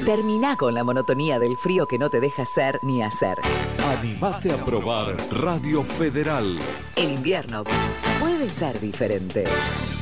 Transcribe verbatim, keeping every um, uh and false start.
Terminá con la monotonía del frío que no te deja ser ni hacer. Animate a probar Radio Federal. El invierno puede ser diferente.